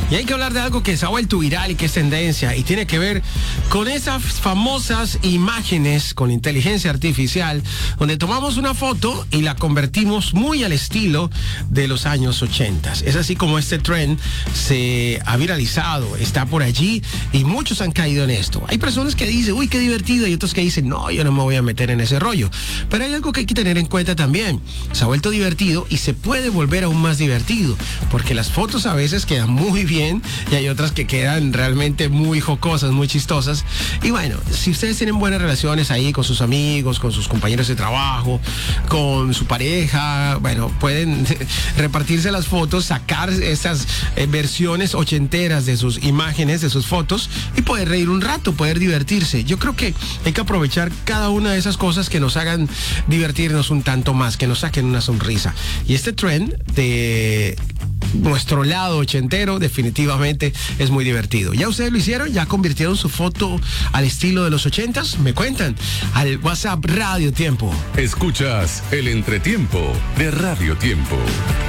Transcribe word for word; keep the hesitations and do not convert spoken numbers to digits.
Y hay que hablar de algo que se ha vuelto viral y que es tendencia y tiene que ver con esas famosas imágenes con inteligencia artificial donde tomamos una foto y la convertimos muy al estilo de los años ochenta. Es así como este trend se ha viralizado, está por allí y muchos han caído en esto. Hay personas que dicen, uy, qué divertido, y otros que dicen, no, yo no me voy a meter en ese rollo. Pero hay algo que hay que tener en cuenta también. Se ha vuelto divertido y se puede volver aún más divertido, porque las fotos a veces quedan muy bien y hay otras que quedan realmente muy jocosas, muy chistosas. Y bueno, si ustedes tienen buenas relaciones ahí con sus amigos, con sus compañeros de trabajo, con su pareja, bueno, pueden repartirse las fotos, sacar esas eh, versiones ochenteras de sus imágenes, de sus fotos, y poder reír un rato, poder divertirse. Yo creo que hay que aprovechar cada una de esas cosas que nos hagan divertirnos un tanto más, que nos saquen una sonrisa. Y este trend de nuestro lado ochentero definitivamente es muy divertido. ¿Ya ustedes lo hicieron? ¿Ya convirtieron su foto al estilo de los ochentas? Me cuentan al WhatsApp Radio Tiempo. Escuchas el entretiempo de Radio Tiempo.